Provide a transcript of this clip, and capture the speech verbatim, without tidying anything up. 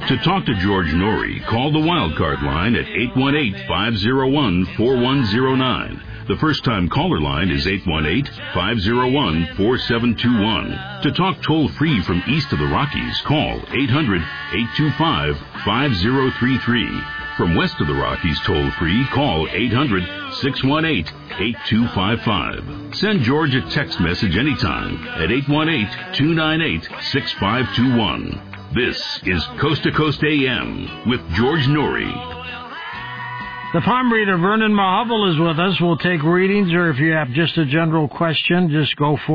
To talk to George Norrie, call the Wildcard line at eight one eight, five oh one, four one oh nine. The first-time caller line is eight one eight, five oh one, four seven two one. To talk toll-free from east of the Rockies, call eight hundred, eight two five, five oh three three. From west of the Rockies toll-free, call eight hundred, six one eight, eight two five five. Send George a text message anytime at eight one eight, two nine eight, six five two one. This is Coast to Coast A M with George Norrie. The farm breeder Vernon Mahavel is with us. We'll take readings, or if you have just a general question, just go for